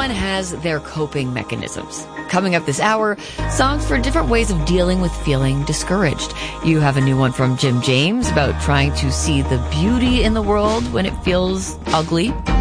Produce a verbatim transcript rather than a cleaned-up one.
Everyone has their coping mechanisms. Coming up this hour, songs for different ways of dealing with feeling discouraged. You have a new one from Jim James about trying to see the beauty in the world when it feels ugly.